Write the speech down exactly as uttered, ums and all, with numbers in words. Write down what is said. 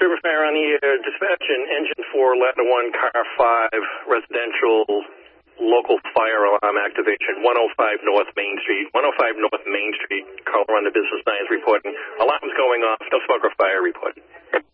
River Fire on the air. Dispatch and engine four, ladder one, car five, residential local fire alarm activation, one oh five North Main Street. one oh five North Main Street. Caller on the business line is reporting. Alarms going off. No smoke or fire report.